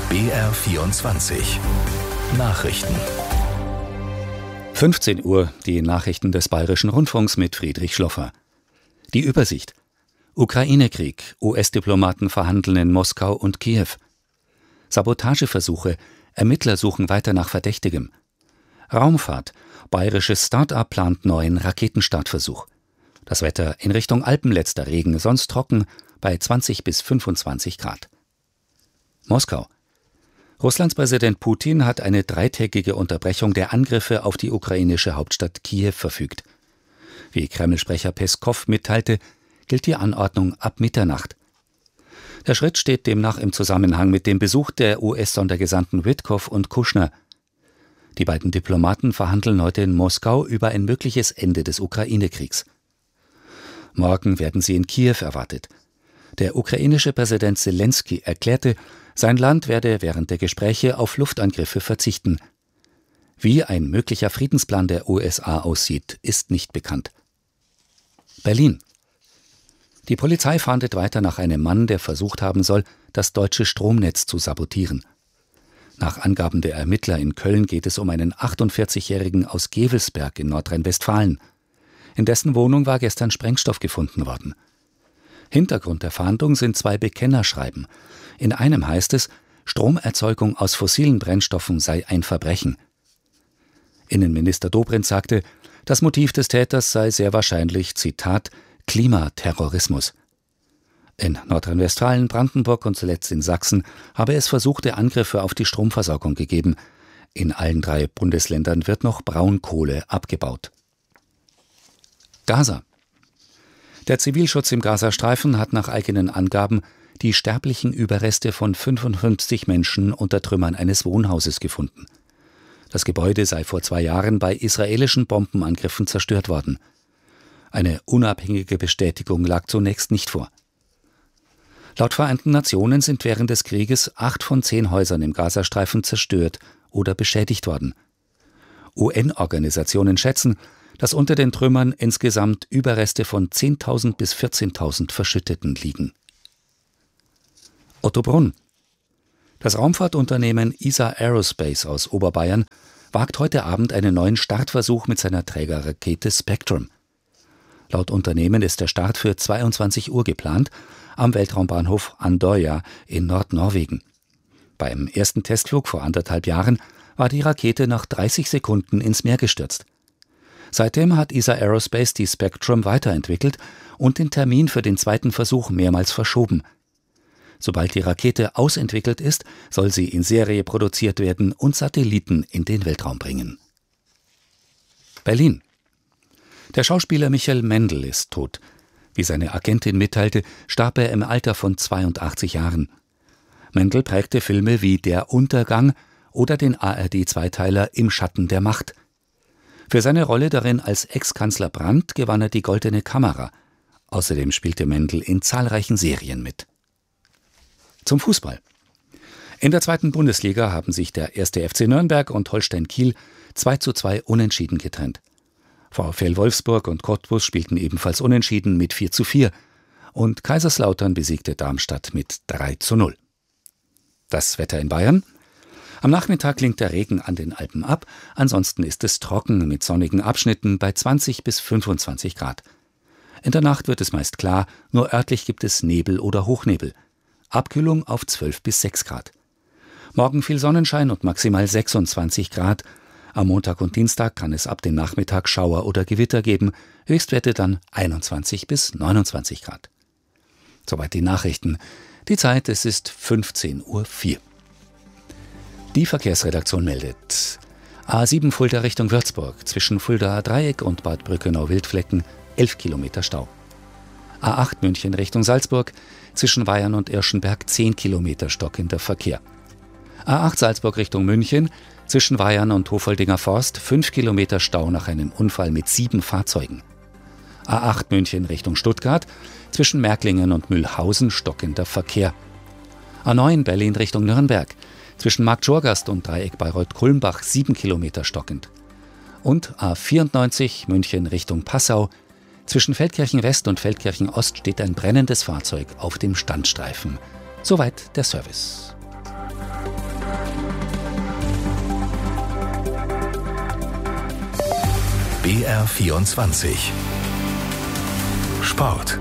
BR24 Nachrichten. 15 Uhr, die Nachrichten des Bayerischen Rundfunks mit Friedrich Schloffer. Die Übersicht. Ukraine-Krieg. US-Diplomaten verhandeln in Moskau und Kiew. Sabotageversuche. Ermittler suchen weiter nach Verdächtigem. Raumfahrt. Bayerisches Start-up plant neuen Raketenstartversuch. Das Wetter in Richtung Alpen, letzter Regen, sonst trocken, bei 20 bis 25 Grad. Moskau. Russlands Präsident Putin hat eine 3-tägige Unterbrechung der Angriffe auf die ukrainische Hauptstadt Kiew verfügt. Wie Kreml-Sprecher Peskow mitteilte, gilt die Anordnung ab Mitternacht. Der Schritt steht demnach im Zusammenhang mit dem Besuch der US-Sondergesandten Witkow und Kushner. Die beiden Diplomaten verhandeln heute in Moskau über ein mögliches Ende des Ukraine-Kriegs. Morgen werden sie in Kiew erwartet. Der ukrainische Präsident Selenskyj erklärte, sein Land werde während der Gespräche auf Luftangriffe verzichten. Wie ein möglicher Friedensplan der USA aussieht, ist nicht bekannt. Berlin. Die Polizei fahndet weiter nach einem Mann, der versucht haben soll, das deutsche Stromnetz zu sabotieren. Nach Angaben der Ermittler in Köln geht es um einen 48-Jährigen aus Gevelsberg in Nordrhein-Westfalen. In dessen Wohnung war gestern Sprengstoff gefunden worden. Hintergrund der Fahndung sind 2 Bekennerschreiben. In einem heißt es, Stromerzeugung aus fossilen Brennstoffen sei ein Verbrechen. Innenminister Dobrindt sagte, das Motiv des Täters sei sehr wahrscheinlich, Zitat, Klimaterrorismus. In Nordrhein-Westfalen, Brandenburg und zuletzt in Sachsen habe es versuchte Angriffe auf die Stromversorgung gegeben. In allen 3 Bundesländern wird noch Braunkohle abgebaut. Gaza. Der Zivilschutz im Gazastreifen hat nach eigenen Angaben die sterblichen Überreste von 55 Menschen unter Trümmern eines Wohnhauses gefunden. Das Gebäude sei vor 2 Jahren bei israelischen Bombenangriffen zerstört worden. Eine unabhängige Bestätigung lag zunächst nicht vor. Laut Vereinten Nationen sind während des Krieges 8 von 10 Häusern im Gazastreifen zerstört oder beschädigt worden. UN-Organisationen schätzen, dass unter den Trümmern insgesamt Überreste von 10.000 bis 14.000 Verschütteten liegen. Ottobrunn. Das Raumfahrtunternehmen ESA Aerospace aus Oberbayern wagt heute Abend einen neuen Startversuch mit seiner Trägerrakete Spectrum. Laut Unternehmen ist der Start für 22 Uhr geplant, am Weltraumbahnhof Andøya in Nordnorwegen. Beim ersten Testflug vor 1,5 Jahren war die Rakete nach 30 Sekunden ins Meer gestürzt. Seitdem hat ESA Aerospace die Spectrum weiterentwickelt und den Termin für den zweiten Versuch mehrmals verschoben. Sobald die Rakete ausentwickelt ist, soll sie in Serie produziert werden und Satelliten in den Weltraum bringen. Berlin. Der Schauspieler Michael Mendl ist tot. Wie seine Agentin mitteilte, starb er im Alter von 82 Jahren. Mendl prägte Filme wie Der Untergang oder den ARD-Zweiteiler Im Schatten der Macht. Für seine Rolle darin als Ex-Kanzler Brandt gewann er die Goldene Kamera. Außerdem spielte Mendl in zahlreichen Serien mit. Zum Fußball. In der 2. Bundesliga haben sich der 1. FC Nürnberg und Holstein Kiel 2:2 unentschieden getrennt. VfL Wolfsburg und Cottbus spielten ebenfalls unentschieden mit 4:4 und Kaiserslautern besiegte Darmstadt mit 3:0. Das Wetter in Bayern. Am Nachmittag klingt der Regen an den Alpen ab, ansonsten ist es trocken mit sonnigen Abschnitten bei 20 bis 25 Grad. In der Nacht wird es meist klar, nur örtlich gibt es Nebel oder Hochnebel. Abkühlung auf 12 bis 6 Grad. Morgen viel Sonnenschein und maximal 26 Grad. Am Montag und Dienstag kann es ab dem Nachmittag Schauer oder Gewitter geben, Höchstwerte dann 21 bis 29 Grad. Soweit die Nachrichten. Die Zeit, es ist 15:04 Uhr. Die Verkehrsredaktion meldet: A7 Fulda Richtung Würzburg, zwischen Fuldaer Dreieck und Bad Brückenau-Wildflecken 11 Kilometer Stau. A8 München Richtung Salzburg, zwischen Weyern und Irschenberg 10 Kilometer stockender Verkehr. A8 Salzburg Richtung München, zwischen Weyern und Hofoldinger Forst 5 Kilometer Stau nach einem Unfall mit 7 Fahrzeugen. A8 München Richtung Stuttgart, zwischen Märklingen und Mühlhausen stockender Verkehr. A9 Berlin Richtung Nürnberg, zwischen Marktschorgast und Dreieck Bayreuth-Kulmbach 7 Kilometer stockend. Und A94 München Richtung Passau, zwischen Feldkirchen West und Feldkirchen Ost steht ein brennendes Fahrzeug auf dem Standstreifen. Soweit der Service. BR24 Sport.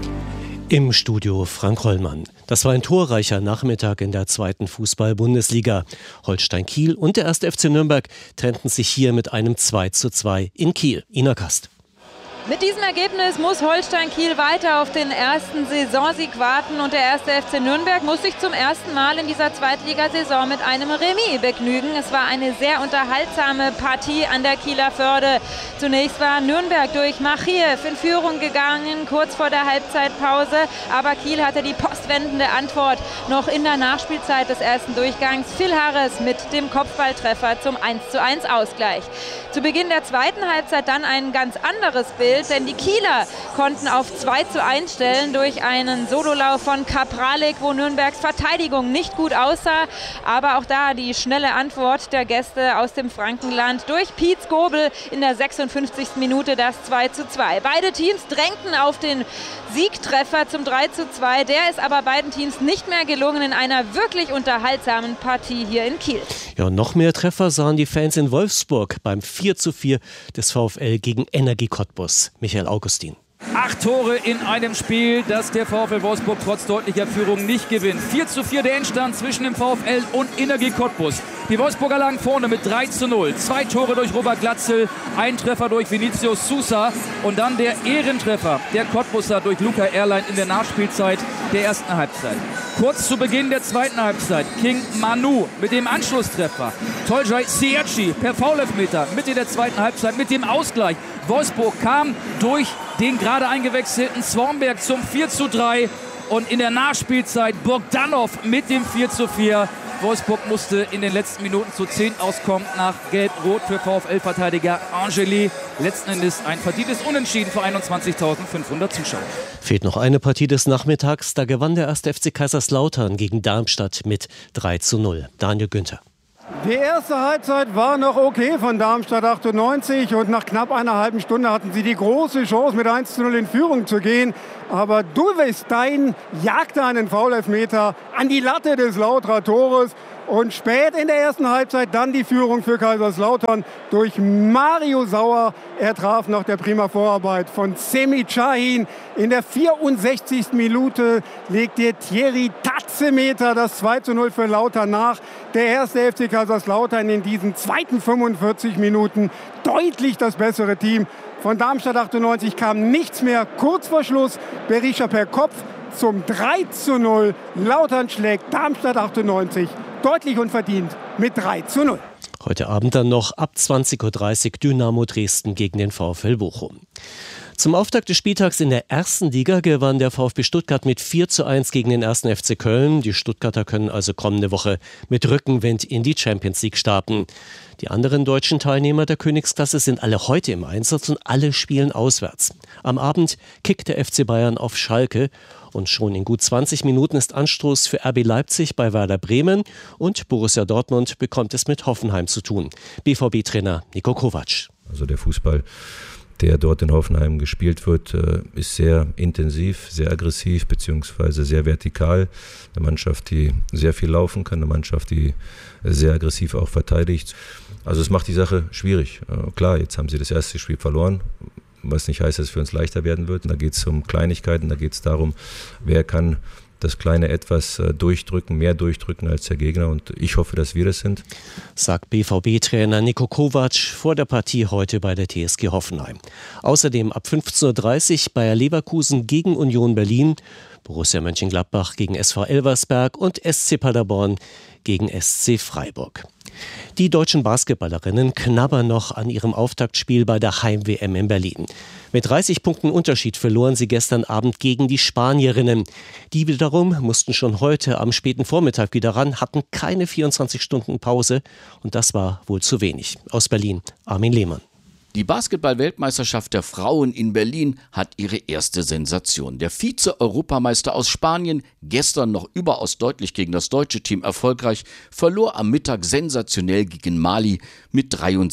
Im Studio Frank Hollmann. Das war ein torreicher Nachmittag in der 2. Fußball-Bundesliga. Holstein Kiel und der 1. FC Nürnberg trennten sich hier mit einem 2:2 in Kiel. Ina Kast. Mit diesem Ergebnis muss Holstein Kiel weiter auf den ersten Saisonsieg warten und der 1. FC Nürnberg muss sich zum ersten Mal in dieser Zweitligasaison mit einem Remis begnügen. Es war eine sehr unterhaltsame Partie an der Kieler Förde. Zunächst war Nürnberg durch Machiev in Führung gegangen, kurz vor der Halbzeitpause, aber Kiel hatte die postwendende Antwort noch in der Nachspielzeit des ersten Durchgangs. Phil Harris mit dem Kopfballtreffer zum 1:1 Ausgleich. Zu Beginn der zweiten Halbzeit dann ein ganz anderes Bild, denn die Kieler konnten auf 2:1 stellen durch einen Sololauf von Kapralik, wo Nürnbergs Verteidigung nicht gut aussah. Aber auch da die schnelle Antwort der Gäste aus dem Frankenland durch Pietz Gobel in der 56. Minute das 2:2. Beide Teams drängten auf den Siegtreffer zum 3:2. Der ist aber beiden Teams nicht mehr gelungen in einer wirklich unterhaltsamen Partie hier in Kiel. Ja, noch mehr Treffer sahen die Fans in Wolfsburg beim 4:4 des VfL gegen Energie Cottbus. Michael Augustin. 8 Tore in einem Spiel, das der VfL Wolfsburg trotz deutlicher Führung nicht gewinnt. 4:4 der Endstand zwischen dem VfL und Energie Cottbus. Die Wolfsburger lagen vorne mit 3:0. 2 Tore durch Robert Glatzel, ein Treffer durch Vinicius Sousa und dann der Ehrentreffer der Cottbuser durch Luca Erlein in der Nachspielzeit der ersten Halbzeit. Kurz zu Beginn der zweiten Halbzeit King Manu mit dem Anschlusstreffer. Tolgay Siaci per Foulelfmeter Mitte der zweiten Halbzeit mit dem Ausgleich. Wolfsburg kam durch den gerade eingewechselten Swanberg zum 4:3 und in der Nachspielzeit Bogdanov mit dem 4:4. Wolfsburg musste in den letzten Minuten zu 10 auskommen nach Gelb-Rot für VfL-Verteidiger Angeli. Letzten Endes ein verdientes Unentschieden für 21.500 Zuschauer. Fehlt noch eine Partie des Nachmittags, da gewann der 1. FC Kaiserslautern gegen Darmstadt mit 3:0. Daniel Günther. Die erste Halbzeit war noch okay von Darmstadt 98 und nach knapp einer halben Stunde hatten sie die große Chance mit 1:0 in Führung zu gehen. Aber Dulvestein jagte einen Foulelfmeter an die Latte des Lauterer Tores. Und spät in der ersten Halbzeit dann die Führung für Kaiserslautern durch Mario Sauer. Er traf nach der prima Vorarbeit von Semih Şahin. In der 64. Minute legt der Thierry Tazemeter das 2:0 für Lautern nach. Der erste FC Kaiserslautern in diesen zweiten 45 Minuten deutlich das bessere Team. Von Darmstadt 98 kam nichts mehr. Kurz vor Schluss Berisha per Kopf zum 3:0. Lautern schlägt Darmstadt 98 deutlich und verdient mit 3:0. Heute Abend dann noch ab 20:30 Uhr Dynamo Dresden gegen den VfL Bochum. Zum Auftakt des Spieltags in der ersten Liga gewann der VfB Stuttgart mit 4:1 gegen den 1. FC Köln. Die Stuttgarter können also kommende Woche mit Rückenwind in die Champions League starten. Die anderen deutschen Teilnehmer der Königsklasse sind alle heute im Einsatz und alle spielen auswärts. Am Abend kickt der FC Bayern auf Schalke und schon in gut 20 Minuten ist Anstoß für RB Leipzig bei Werder Bremen und Borussia Dortmund bekommt es mit Hoffenheim zu tun. BVB-Trainer Niko Kovac. Also der Fußball, der dort in Hoffenheim gespielt wird, ist sehr intensiv, sehr aggressiv bzw. sehr vertikal. Eine Mannschaft, die sehr viel laufen kann, eine Mannschaft, die sehr aggressiv auch verteidigt. Also es macht die Sache schwierig. Klar, jetzt haben sie das erste Spiel verloren, was nicht heißt, dass es für uns leichter werden wird. Da geht es um Kleinigkeiten, da geht es darum, wer kann das kleine Etwas durchdrücken, mehr durchdrücken als der Gegner. Und ich hoffe, dass wir das sind. Sagt BVB-Trainer Niko Kovac vor der Partie heute bei der TSG Hoffenheim. Außerdem ab 15:30 Uhr Bayer Leverkusen gegen Union Berlin, Borussia Mönchengladbach gegen SV Elversberg und SC Paderborn gegen SC Freiburg. Die deutschen Basketballerinnen knabbern noch an ihrem Auftaktspiel bei der Heim-WM in Berlin. Mit 30 Punkten Unterschied verloren sie gestern Abend gegen die Spanierinnen. Die wiederum mussten schon heute am späten Vormittag wieder ran, hatten keine 24 Stunden Pause und das war wohl zu wenig. Aus Berlin, Armin Lehmann. Die Basketball-Weltmeisterschaft der Frauen in Berlin hat ihre erste Sensation. Der Vize-Europameister aus Spanien, gestern noch überaus deutlich gegen das deutsche Team erfolgreich, verlor am Mittag sensationell gegen Mali mit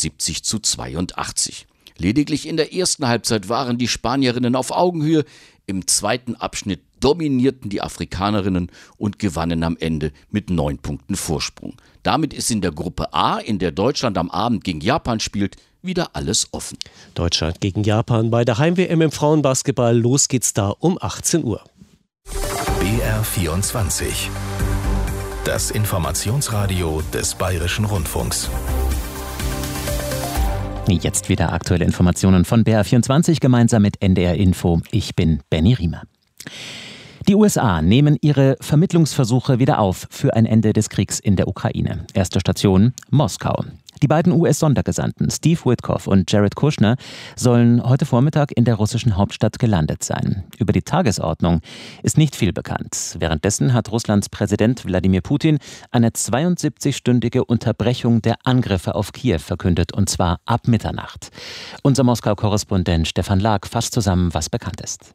73:82. Lediglich in der ersten Halbzeit waren die Spanierinnen auf Augenhöhe. Im zweiten Abschnitt dominierten die Afrikanerinnen und gewannen am Ende mit 9 Punkten Vorsprung. Damit ist in der Gruppe A, in der Deutschland am Abend gegen Japan spielt, wieder alles offen. Deutschland gegen Japan bei der Heim-WM im Frauenbasketball. Los geht's da um 18 Uhr. BR24. Das Informationsradio des Bayerischen Rundfunks. Jetzt wieder aktuelle Informationen von BR24 gemeinsam mit NDR Info. Ich bin Benny Riemer. Die USA nehmen ihre Vermittlungsversuche wieder auf für ein Ende des Kriegs in der Ukraine. Erste Station Moskau. Die beiden US-Sondergesandten Steve Witkoff und Jared Kushner sollen heute Vormittag in der russischen Hauptstadt gelandet sein. Über die Tagesordnung ist nicht viel bekannt. Währenddessen hat Russlands Präsident Wladimir Putin eine 72-stündige Unterbrechung der Angriffe auf Kiew verkündet, und zwar ab Mitternacht. Unser Moskau-Korrespondent Stefan Lag fasst zusammen, was bekannt ist.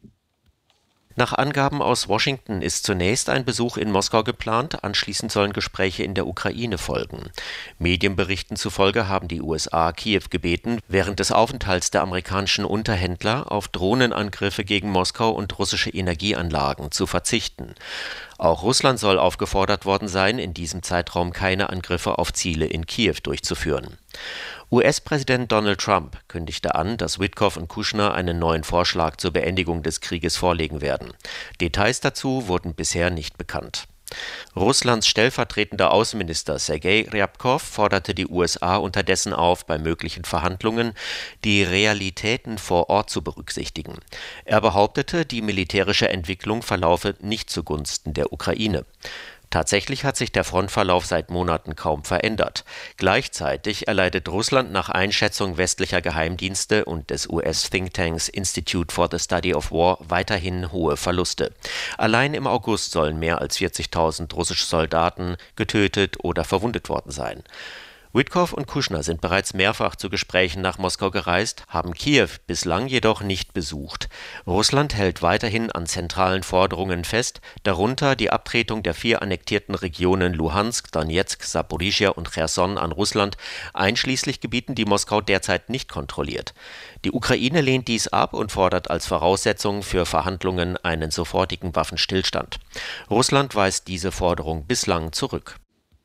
Nach Angaben aus Washington ist zunächst ein Besuch in Moskau geplant, anschließend sollen Gespräche in der Ukraine folgen. Medienberichten zufolge haben die USA Kiew gebeten, während des Aufenthalts der amerikanischen Unterhändler auf Drohnenangriffe gegen Moskau und russische Energieanlagen zu verzichten. Auch Russland soll aufgefordert worden sein, in diesem Zeitraum keine Angriffe auf Ziele in Kiew durchzuführen. US-Präsident Donald Trump kündigte an, dass Witkoff und Kushner einen neuen Vorschlag zur Beendigung des Krieges vorlegen werden. Details dazu wurden bisher nicht bekannt. Russlands stellvertretender Außenminister Sergei Ryabkov forderte die USA unterdessen auf, bei möglichen Verhandlungen die Realitäten vor Ort zu berücksichtigen. Er behauptete, die militärische Entwicklung verlaufe nicht zugunsten der Ukraine. Tatsächlich hat sich der Frontverlauf seit Monaten kaum verändert. Gleichzeitig erleidet Russland nach Einschätzung westlicher Geheimdienste und des US-Thinktanks Institute for the Study of War weiterhin hohe Verluste. Allein im August sollen mehr als 40.000 russische Soldaten getötet oder verwundet worden sein. Witkoff und Kushner sind bereits mehrfach zu Gesprächen nach Moskau gereist, haben Kiew bislang jedoch nicht besucht. Russland hält weiterhin an zentralen Forderungen fest, darunter die Abtretung der 4 annektierten Regionen Luhansk, Donetsk, Saporischschja und Cherson an Russland, einschließlich Gebieten, die Moskau derzeit nicht kontrolliert. Die Ukraine lehnt dies ab und fordert als Voraussetzung für Verhandlungen einen sofortigen Waffenstillstand. Russland weist diese Forderung bislang zurück.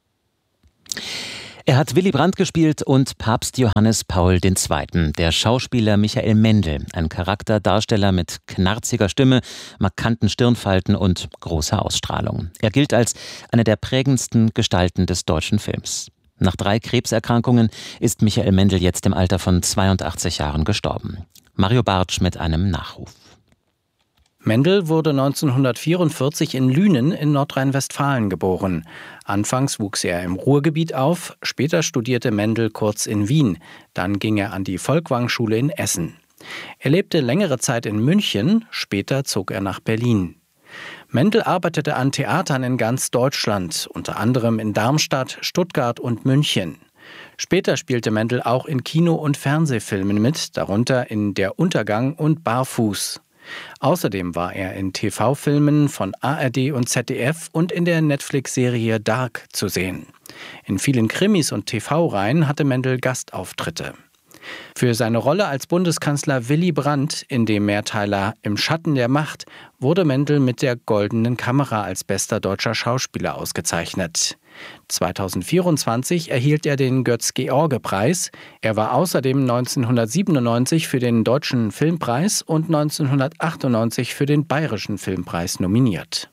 Er hat Willy Brandt gespielt und Papst Johannes Paul II. Der Schauspieler Michael Mendl, ein Charakterdarsteller mit knarziger Stimme, markanten Stirnfalten und großer Ausstrahlung. Er gilt als eine der prägendsten Gestalten des deutschen Films. Nach 3 Krebserkrankungen ist Michael Mendl jetzt im Alter von 82 Jahren gestorben. Mario Bartsch mit einem Nachruf. Mendl wurde 1944 in Lünen in Nordrhein-Westfalen geboren. Anfangs wuchs er im Ruhrgebiet auf, später studierte Mendl kurz in Wien. Dann ging er an die Folkwang-Schule in Essen. Er lebte längere Zeit in München, später zog er nach Berlin. Mendl arbeitete an Theatern in ganz Deutschland, unter anderem in Darmstadt, Stuttgart und München. Später spielte Mendl auch in Kino- und Fernsehfilmen mit, darunter in Der Untergang und Barfuß. Außerdem war er in TV-Filmen von ARD und ZDF und in der Netflix-Serie Dark zu sehen. In vielen Krimis und TV-Reihen hatte Mendl Gastauftritte. Für seine Rolle als Bundeskanzler Willy Brandt in dem Mehrteiler Im Schatten der Macht wurde Mendl mit der Goldenen Kamera als bester deutscher Schauspieler ausgezeichnet. 2024 erhielt er den Götz-George-Preis. Er war außerdem 1997 für den Deutschen Filmpreis und 1998 für den Bayerischen Filmpreis nominiert.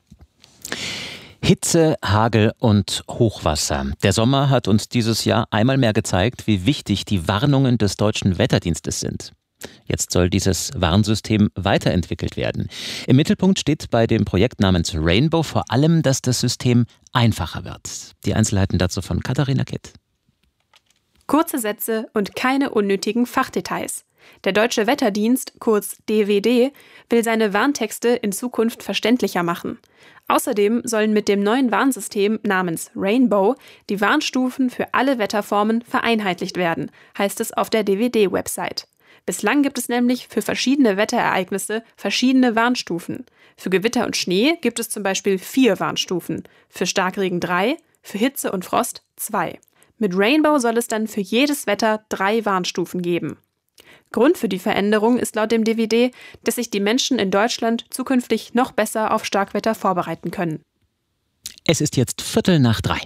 Hitze, Hagel und Hochwasser. Der Sommer hat uns dieses Jahr einmal mehr gezeigt, wie wichtig die Warnungen des Deutschen Wetterdienstes sind. Jetzt soll dieses Warnsystem weiterentwickelt werden. Im Mittelpunkt steht bei dem Projekt namens Rainbow vor allem, dass das System einfacher wird. Die Einzelheiten dazu von Katharina Kitt. Kurze Sätze und keine unnötigen Fachdetails. Der Deutsche Wetterdienst, kurz DWD, will seine Warntexte in Zukunft verständlicher machen. Außerdem sollen mit dem neuen Warnsystem namens Rainbow die Warnstufen für alle Wetterformen vereinheitlicht werden, heißt es auf der DWD-Website. Bislang gibt es nämlich für verschiedene Wetterereignisse verschiedene Warnstufen. Für Gewitter und Schnee gibt es zum Beispiel 4 Warnstufen, für Starkregen 3, für Hitze und Frost 2. Mit Rainbow soll es dann für jedes Wetter 3 Warnstufen geben. Grund für die Veränderung ist laut dem DWD, dass sich die Menschen in Deutschland zukünftig noch besser auf Starkwetter vorbereiten können. Es ist jetzt 3:15.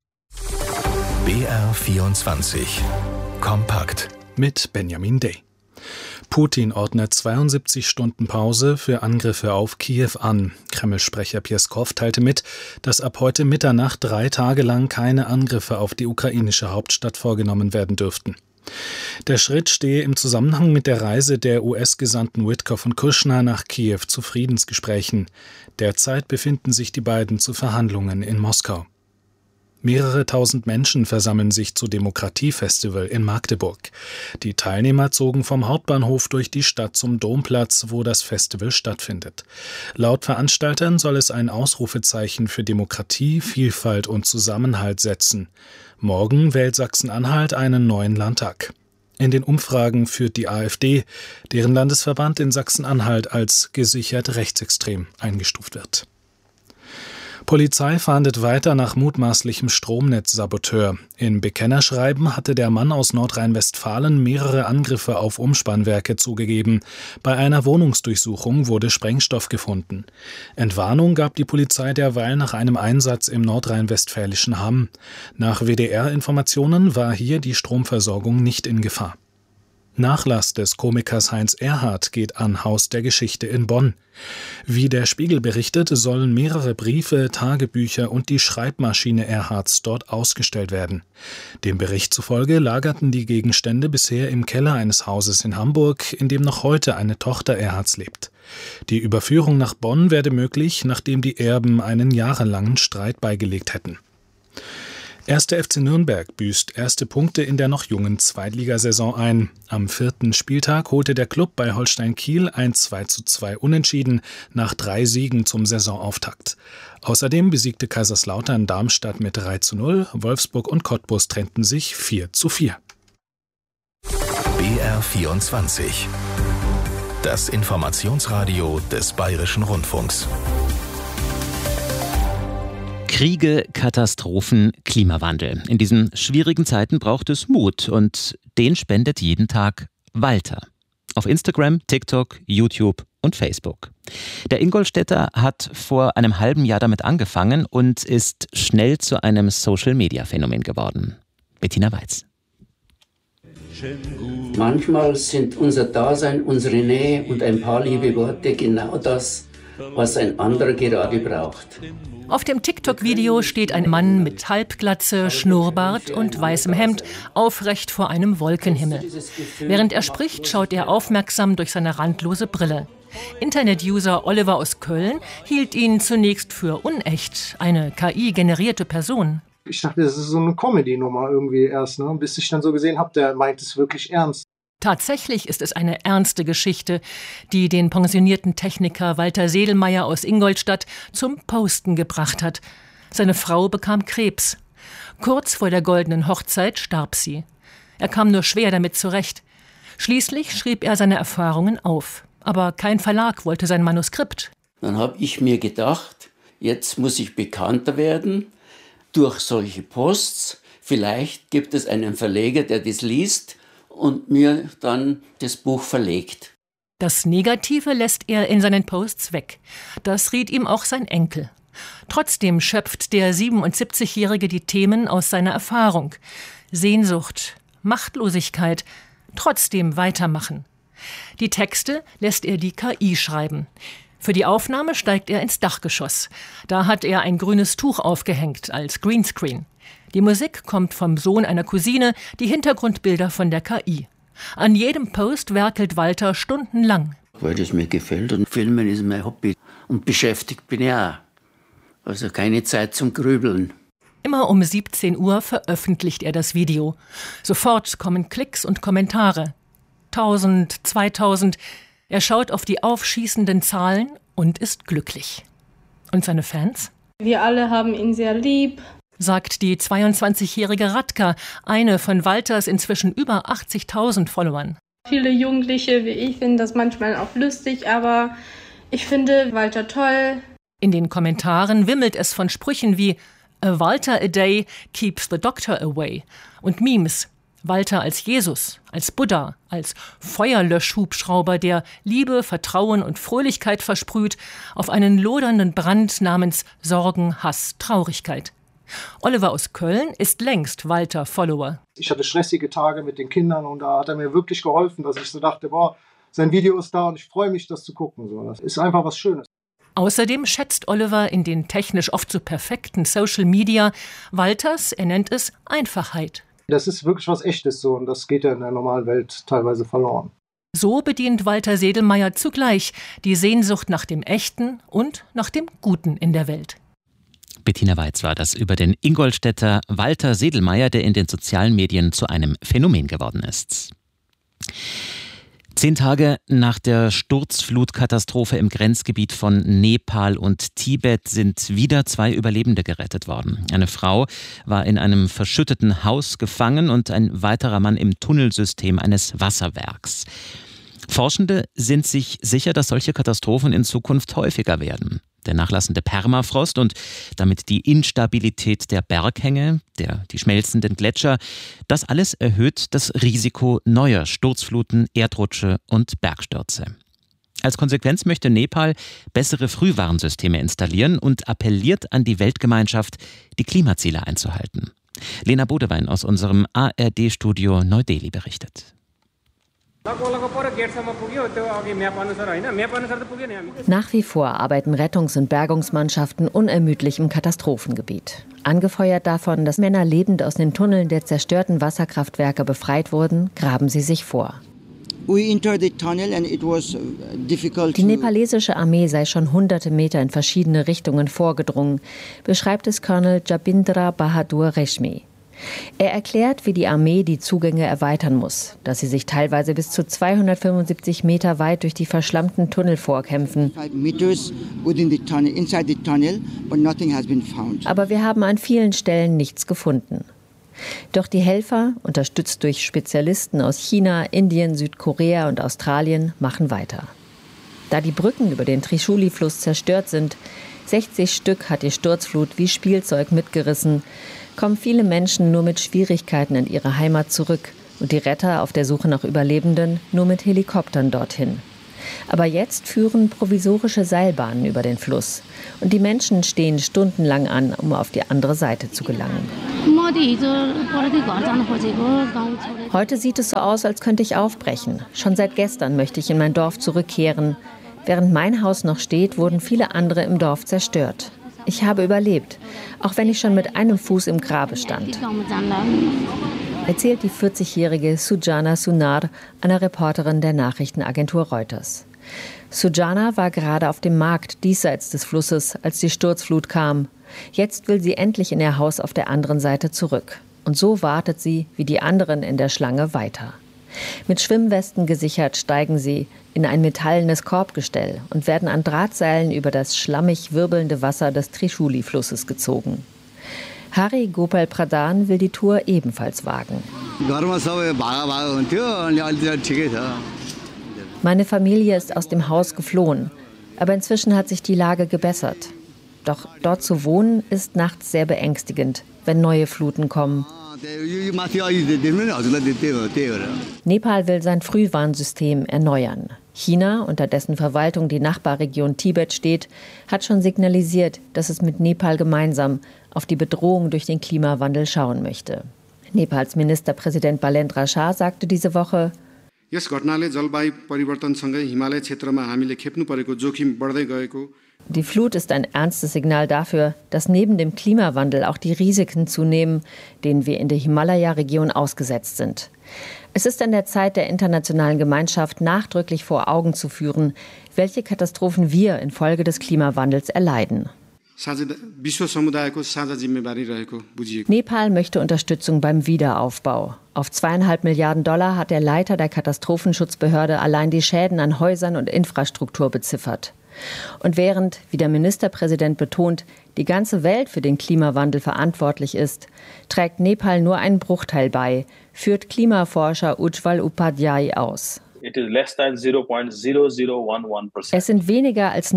BR24 Kompakt mit Benjamin Day. Putin ordnet 72 Stunden Pause für Angriffe auf Kiew an. Kreml-Sprecher Pjeskow teilte mit, dass ab heute Mitternacht 3 Tage lang keine Angriffe auf die ukrainische Hauptstadt vorgenommen werden dürften. Der Schritt stehe im Zusammenhang mit der Reise der US-Gesandten Witkoff und Kushner nach Kiew zu Friedensgesprächen. Derzeit befinden sich die beiden zu Verhandlungen in Moskau. Mehrere tausend Menschen versammeln sich zu Demokratiefestival in Magdeburg. Die Teilnehmer zogen vom Hauptbahnhof durch die Stadt zum Domplatz, wo das Festival stattfindet. Laut Veranstaltern soll es ein Ausrufezeichen für Demokratie, Vielfalt und Zusammenhalt setzen. Morgen wählt Sachsen-Anhalt einen neuen Landtag. In den Umfragen führt die AfD, deren Landesverband in Sachsen-Anhalt als gesichert rechtsextrem eingestuft wird. Polizei fahndet weiter nach mutmaßlichem Stromnetzsaboteur. In Bekennerschreiben hatte der Mann aus Nordrhein-Westfalen mehrere Angriffe auf Umspannwerke zugegeben. Bei einer Wohnungsdurchsuchung wurde Sprengstoff gefunden. Entwarnung gab die Polizei derweil nach einem Einsatz im nordrhein-westfälischen Hamm. Nach WDR-Informationen war hier die Stromversorgung nicht in Gefahr. Nachlass des Komikers Heinz Erhardt geht an Haus der Geschichte in Bonn. Wie der Spiegel berichtet, sollen mehrere Briefe, Tagebücher und die Schreibmaschine Erhardts dort ausgestellt werden. Dem Bericht zufolge lagerten die Gegenstände bisher im Keller eines Hauses in Hamburg, in dem noch heute eine Tochter Erhardts lebt. Die Überführung nach Bonn werde möglich, nachdem die Erben einen jahrelangen Streit beigelegt hätten. 1. FC Nürnberg büßt erste Punkte in der noch jungen Zweitligasaison ein. Am 4. Spieltag holte der Klub bei Holstein Kiel ein 2:2 Unentschieden nach 3 Siegen zum Saisonauftakt. Außerdem besiegte Kaiserslautern Darmstadt mit 3:0, Wolfsburg und Cottbus trennten sich 4:4. BR24 Das Informationsradio des Bayerischen Rundfunks. Kriege, Katastrophen, Klimawandel. In diesen schwierigen Zeiten braucht es Mut und den spendet jeden Tag Walter. Auf Instagram, TikTok, YouTube und Facebook. Der Ingolstädter hat vor einem halben Jahr damit angefangen und ist schnell zu einem Social-Media-Phänomen geworden. Bettina Weiz. Manchmal sind unser Dasein, unsere Nähe und ein paar liebe Worte genau das, was ein anderer gerade braucht. Auf dem TikTok-Video steht ein Mann mit Halbglatze, Schnurrbart und weißem Hemd aufrecht vor einem Wolkenhimmel. Während er spricht, schaut er aufmerksam durch seine randlose Brille. Internet-User Oliver aus Köln hielt ihn zunächst für unecht, eine KI-generierte Person. Ich dachte, das ist so eine Comedy-Nummer irgendwie erst, ne? Bis ich dann so gesehen habe, der meint es wirklich ernst. Tatsächlich ist es eine ernste Geschichte, die den pensionierten Techniker Walter Sedelmeier aus Ingolstadt zum Posten gebracht hat. Seine Frau bekam Krebs. Kurz vor der goldenen Hochzeit starb sie. Er kam nur schwer damit zurecht. Schließlich schrieb er seine Erfahrungen auf. Aber kein Verlag wollte sein Manuskript. Dann habe ich mir gedacht, jetzt muss ich bekannter werden durch solche Posts. Vielleicht gibt es einen Verleger, der das liest und mir dann das Buch verlegt. Das Negative lässt er in seinen Posts weg. Das riet ihm auch sein Enkel. Trotzdem schöpft der 77-Jährige die Themen aus seiner Erfahrung. Sehnsucht, Machtlosigkeit, trotzdem weitermachen. Die Texte lässt er die KI schreiben. Für die Aufnahme steigt er ins Dachgeschoss. Da hat er ein grünes Tuch aufgehängt als Greenscreen. Die Musik kommt vom Sohn einer Cousine, die Hintergrundbilder von der KI. An jedem Post werkelt Walter stundenlang. Weil das mir gefällt und Filmen ist mein Hobby. Und beschäftigt bin ich auch. Also keine Zeit zum Grübeln. Immer um 17 Uhr veröffentlicht er das Video. Sofort kommen Klicks und Kommentare. 1000, 2000. Er schaut auf die aufschießenden Zahlen und ist glücklich. Und seine Fans? Wir alle haben ihn sehr lieb, sagt die 22-jährige Radka, eine von Walters inzwischen über 80.000 Followern. Viele Jugendliche wie ich finden das manchmal auch lustig, aber ich finde Walter toll. In den Kommentaren wimmelt es von Sprüchen wie "A Walter a day keeps the doctor away" und Memes. Walter als Jesus, als Buddha, als Feuerlöschhubschrauber, der Liebe, Vertrauen und Fröhlichkeit versprüht auf einen lodernden Brand namens Sorgen, Hass, Traurigkeit. Oliver aus Köln ist längst Walter-Follower. Ich hatte stressige Tage mit den Kindern und da hat er mir wirklich geholfen, dass ich so dachte, boah, sein Video ist da und ich freue mich, das zu gucken. So, das ist einfach was Schönes. Außerdem schätzt Oliver in den technisch oft so perfekten Social Media Walters, er nennt es Einfachheit. Das ist wirklich was Echtes so und das geht ja in der normalen Welt teilweise verloren. So bedient Walter Sedelmeier zugleich die Sehnsucht nach dem Echten und nach dem Guten in der Welt. Bettina Weiz war das über den Ingolstädter Walter Sedelmeier, der in den sozialen Medien zu einem Phänomen geworden ist. 10 Tage nach der Sturzflutkatastrophe im Grenzgebiet von Nepal und Tibet sind wieder 2 Überlebende gerettet worden. Eine Frau war in einem verschütteten Haus gefangen und ein weiterer Mann im Tunnelsystem eines Wasserwerks. Forschende sind sich sicher, dass solche Katastrophen in Zukunft häufiger werden. Der nachlassende Permafrost und damit die Instabilität der Berghänge, die schmelzenden Gletscher, das alles erhöht das Risiko neuer Sturzfluten, Erdrutsche und Bergstürze. Als Konsequenz möchte Nepal bessere Frühwarnsysteme installieren und appelliert an die Weltgemeinschaft, die Klimaziele einzuhalten. Lena Bodewein aus unserem ARD-Studio Neu-Delhi berichtet. Nach wie vor arbeiten Rettungs- und Bergungsmannschaften unermüdlich im Katastrophengebiet. Angefeuert davon, dass Männer lebend aus den Tunneln der zerstörten Wasserkraftwerke befreit wurden, graben sie sich vor. Die nepalesische Armee sei schon hunderte Meter in verschiedene Richtungen vorgedrungen, beschreibt es Colonel Jabindra Bahadur Reshmi. Er erklärt, wie die Armee die Zugänge erweitern muss, dass sie sich teilweise bis zu 275 Meter weit durch die verschlammten Tunnel vorkämpfen. Aber wir haben an vielen Stellen nichts gefunden. Doch die Helfer, unterstützt durch Spezialisten aus China, Indien, Südkorea und Australien, machen weiter. Da die Brücken über den Trishuli-Fluss zerstört sind, 60 Stück hat die Sturzflut wie Spielzeug mitgerissen, kommen viele Menschen nur mit Schwierigkeiten in ihre Heimat zurück und die Retter auf der Suche nach Überlebenden nur mit Helikoptern dorthin. Aber jetzt führen provisorische Seilbahnen über den Fluss und die Menschen stehen stundenlang an, um auf die andere Seite zu gelangen. Heute sieht es so aus, als könnte ich aufbrechen. Schon seit gestern möchte ich in mein Dorf zurückkehren. Während mein Haus noch steht, wurden viele andere im Dorf zerstört. Ich habe überlebt, auch wenn ich schon mit einem Fuß im Grabe stand, erzählt die 40-jährige Sujana Sunar einer Reporterin der Nachrichtenagentur Reuters. Sujana war gerade auf dem Markt diesseits des Flusses, als die Sturzflut kam. Jetzt will sie endlich in ihr Haus auf der anderen Seite zurück. Und so wartet sie, wie die anderen in der Schlange, weiter. Mit Schwimmwesten gesichert steigen sie in ein metallenes Korbgestell und werden an Drahtseilen über das schlammig wirbelnde Wasser des Trishuli-Flusses gezogen. Hari Gopal Pradhan will die Tour ebenfalls wagen. Meine Familie ist aus dem Haus geflohen, aber inzwischen hat sich die Lage gebessert. Doch dort zu wohnen ist nachts sehr beängstigend, wenn neue Fluten kommen. Nepal will sein Frühwarnsystem erneuern. China, unter dessen Verwaltung die Nachbarregion Tibet steht, hat schon signalisiert, dass es mit Nepal gemeinsam auf die Bedrohung durch den Klimawandel schauen möchte. Nepals Ministerpräsident Balendra Shah sagte diese Woche: Die Flut ist ein ernstes Signal dafür, dass neben dem Klimawandel auch die Risiken zunehmen, denen wir in der Himalaya-Region ausgesetzt sind. Es ist an der Zeit, der internationalen Gemeinschaft nachdrücklich vor Augen zu führen, welche Katastrophen wir infolge des Klimawandels erleiden. Nepal möchte Unterstützung beim Wiederaufbau. Auf $2,5 Milliarden hat der Leiter der Katastrophenschutzbehörde allein die Schäden an Häusern und Infrastruktur beziffert. Und während, wie der Ministerpräsident betont, die ganze Welt für den Klimawandel verantwortlich ist, trägt Nepal nur einen Bruchteil bei, führt Klimaforscher Ujjwal Upadhyay aus. Es sind weniger als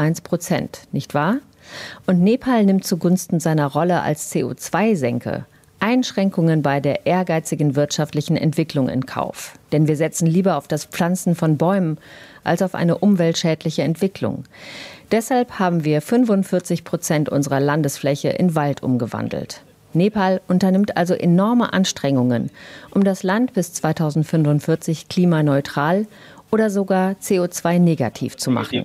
0,0011%, nicht wahr? Und Nepal nimmt zugunsten seiner Rolle als CO2-Senke Einschränkungen bei der ehrgeizigen wirtschaftlichen Entwicklung in Kauf. Denn wir setzen lieber auf das Pflanzen von Bäumen als auf eine umweltschädliche Entwicklung. Deshalb haben wir 45% unserer Landesfläche in Wald umgewandelt. Nepal unternimmt also enorme Anstrengungen, um das Land bis 2045 klimaneutral oder sogar CO2-negativ zu machen.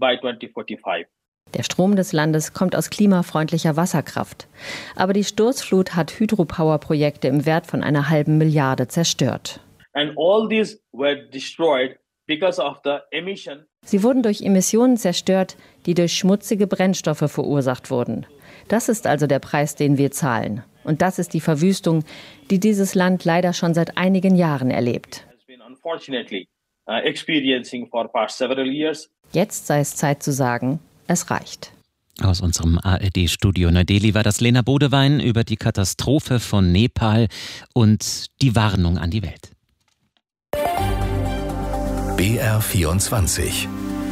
Der Strom des Landes kommt aus klimafreundlicher Wasserkraft. Aber die Sturzflut hat Hydropower-Projekte im Wert von 1,5 Milliarde zerstört. Sie wurden durch Emissionen zerstört, die durch schmutzige Brennstoffe verursacht wurden. Das ist also der Preis, den wir zahlen. Und das ist die Verwüstung, die dieses Land leider schon seit einigen Jahren erlebt. Jetzt sei es Zeit zu sagen, es reicht. Aus unserem ARD-Studio Neu-Delhi war das Lena Bodewein über die Katastrophe von Nepal und die Warnung an die Welt. BR24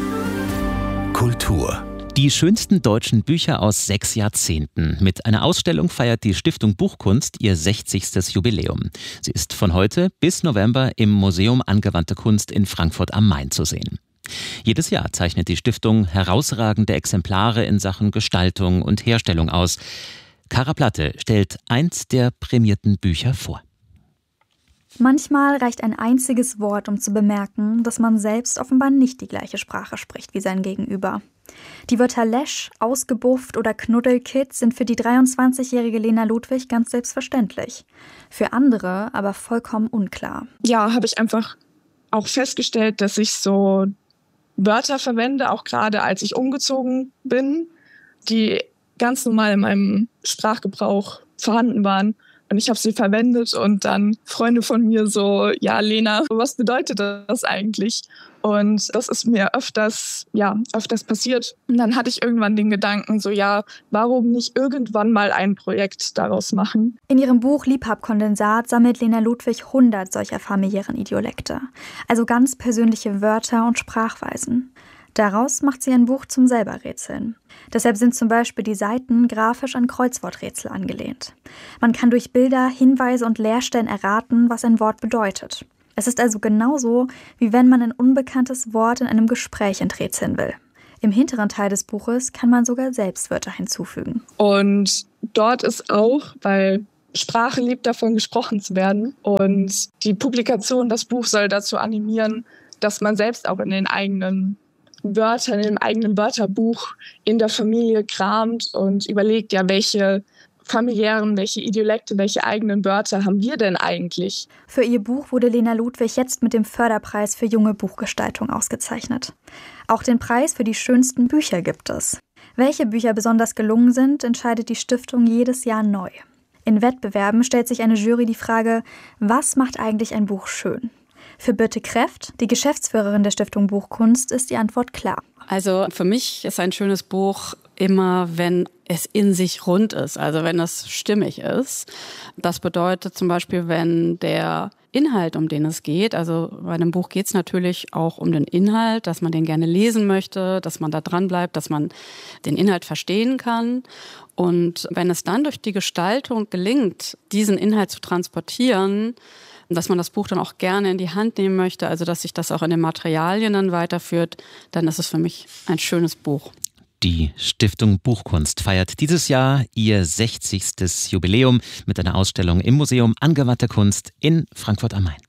Kultur. Die schönsten deutschen Bücher aus 6 Jahrzehnten. Mit einer Ausstellung feiert die Stiftung Buchkunst ihr 60. Jubiläum. Sie ist von heute bis November im Museum Angewandte Kunst in Frankfurt am Main zu sehen. Jedes Jahr zeichnet die Stiftung herausragende Exemplare in Sachen Gestaltung und Herstellung aus. Kara Platte stellt eins der prämierten Bücher vor. Manchmal reicht ein einziges Wort, um zu bemerken, dass man selbst offenbar nicht die gleiche Sprache spricht wie sein Gegenüber. Die Wörter Lesch, ausgebufft oder Knuddelkid sind für die 23-jährige Lena Ludwig ganz selbstverständlich. Für andere aber vollkommen unklar. Ja, habe ich einfach auch festgestellt, dass ich so Wörter verwende, auch gerade als ich umgezogen bin, die ganz normal in meinem Sprachgebrauch vorhanden waren. Und ich habe sie verwendet und dann Freunde von mir so, ja Lena, was bedeutet das eigentlich? Und das ist mir öfters passiert. Und dann hatte ich irgendwann den Gedanken so, ja, warum nicht irgendwann mal ein Projekt daraus machen? In ihrem Buch Liebhabkondensat sammelt Lena Ludwig 100 solcher familiären Idiolekte. Also ganz persönliche Wörter und Sprachweisen. Daraus macht sie ein Buch zum Selberrätseln. Deshalb sind zum Beispiel die Seiten grafisch an Kreuzworträtsel angelehnt. Man kann durch Bilder, Hinweise und Leerstellen erraten, was ein Wort bedeutet. Es ist also genauso, wie wenn man ein unbekanntes Wort in einem Gespräch enträtseln will. Im hinteren Teil des Buches kann man sogar selbst Wörter hinzufügen. Und dort ist auch, weil Sprache liebt davon, gesprochen zu werden. Und die Publikation, das Buch soll dazu animieren, dass man selbst auch in den eigenen Wörtern, im eigenen Wörterbuch in der Familie kramt und überlegt, ja, welche familiären, welche Idiolekte, welche eigenen Wörter haben wir denn eigentlich? Für ihr Buch wurde Lena Ludwig jetzt mit dem Förderpreis für junge Buchgestaltung ausgezeichnet. Auch den Preis für die schönsten Bücher gibt es. Welche Bücher besonders gelungen sind, entscheidet die Stiftung jedes Jahr neu. In Wettbewerben stellt sich eine Jury die Frage, was macht eigentlich ein Buch schön? Für Birte Kreft, die Geschäftsführerin der Stiftung Buchkunst, ist die Antwort klar. Also für mich ist ein schönes Buch immer, wenn es in sich rund ist, also wenn es stimmig ist. Das bedeutet zum Beispiel, wenn der Inhalt, um den es geht, also bei einem Buch geht es natürlich auch um den Inhalt, dass man den gerne lesen möchte, dass man da dran bleibt, dass man den Inhalt verstehen kann. Und wenn es dann durch die Gestaltung gelingt, diesen Inhalt zu transportieren, dass man das Buch dann auch gerne in die Hand nehmen möchte, also dass sich das auch in den Materialien dann weiterführt, dann ist es für mich ein schönes Buch. Die Stiftung Buchkunst feiert dieses Jahr ihr 60. Jubiläum mit einer Ausstellung im Museum Angewandte Kunst in Frankfurt am Main.